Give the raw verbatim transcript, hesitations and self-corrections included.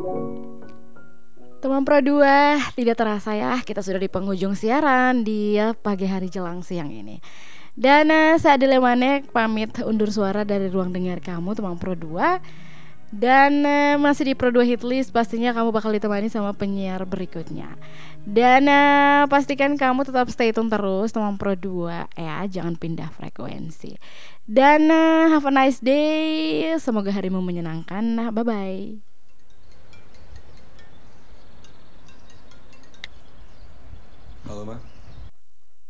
Teman Pro dua, tidak terasa ya, kita sudah di penghujung siaran di ya, pagi hari jelang siang ini. Dan uh, saya Adele Manek pamit undur suara dari ruang dengar kamu teman Pro dua. Dan uh, masih di Pro dua Hitlist, pastinya kamu bakal ditemani sama penyiar berikutnya. Dan uh, pastikan kamu tetap stay tune terus teman Pro dua ya, jangan pindah frekuensi. Dan uh, have a nice day, semoga harimu menyenangkan. Nah, bye bye. Halo, Ma.